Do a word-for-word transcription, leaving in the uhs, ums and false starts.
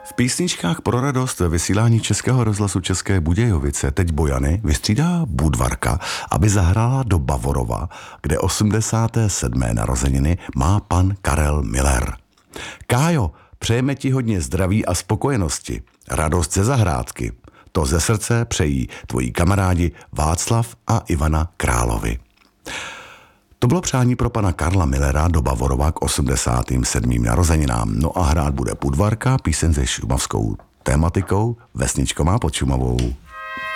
V písničkách pro radost ve vysílání Českého rozhlasu České Budějovice teď Bojany vystřídá Budvarka, aby zahrála do Bavorova, kde osmdesáté sedmé narozeniny má pan Karel Miller. Kájo, přejeme ti hodně zdraví a spokojenosti, radost ze zahrádky. To ze srdce přejí tvoji kamarádi Václav a Ivana Královi. To bylo přání pro pana Karla Millera do Bavorova k osmdesátým sedmým narozeninám. No a hrát bude Budvarka, píseň se šumavskou tématikou, vesničko má pod Šumavou.